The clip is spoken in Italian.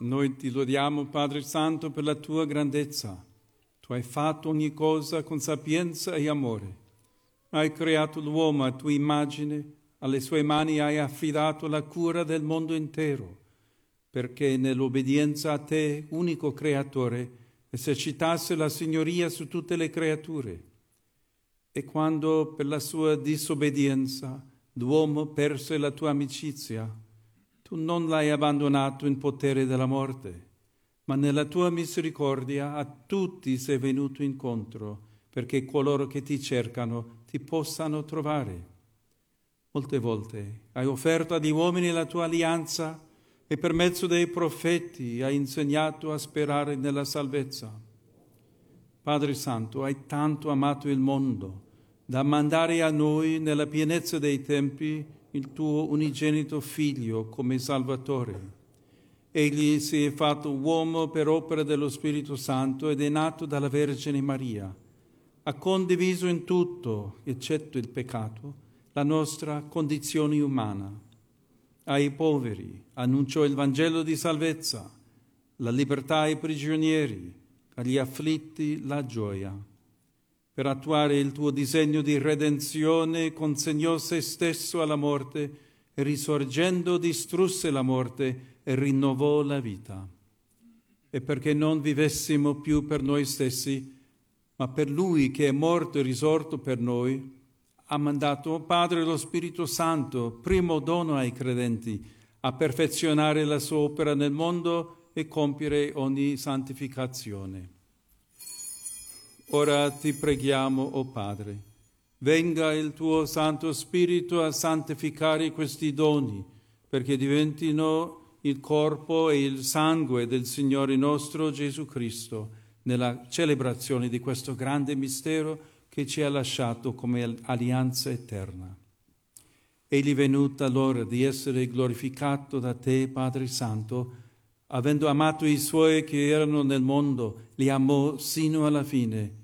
Noi ti lodiamo, Padre Santo, per la tua grandezza. Tu hai fatto ogni cosa con sapienza e amore. Hai creato l'uomo a tua immagine, alle sue mani hai affidato la cura del mondo intero, perché nell'obbedienza a te, unico creatore, esercitasse la signoria su tutte le creature. E quando per la sua disobbedienza l'uomo perse la tua amicizia, tu non l'hai abbandonato in potere della morte, ma nella tua misericordia a tutti sei venuto incontro, perché coloro che ti cercano ti possano trovare. Molte volte hai offerto agli uomini la tua alleanza e per mezzo dei profeti hai insegnato a sperare nella salvezza. Padre Santo, hai tanto amato il mondo da mandare a noi nella pienezza dei tempi il tuo unigenito Figlio come Salvatore. Egli si è fatto uomo per opera dello Spirito Santo ed è nato dalla Vergine Maria. Ha condiviso in tutto, eccetto il peccato, la nostra condizione umana. Ai poveri annunciò il Vangelo di salvezza, la libertà ai prigionieri, agli afflitti la gioia. Per attuare il tuo disegno di redenzione consegnò se stesso alla morte e risorgendo distrusse la morte e rinnovò la vita. E perché non vivessimo più per noi stessi, ma per Lui che è morto e risorto per noi, ha mandato Padre lo Spirito Santo, primo dono ai credenti, a perfezionare la sua opera nel mondo e compiere ogni santificazione. Ora ti preghiamo, o Padre, venga il tuo Santo Spirito a santificare questi doni, perché diventino il corpo e il sangue del Signore nostro Gesù Cristo, nella celebrazione di questo grande mistero che ci ha lasciato come alleanza eterna. Egli venuta l'ora di essere glorificato da te, Padre Santo, avendo amato i suoi che erano nel mondo, li amò sino alla fine.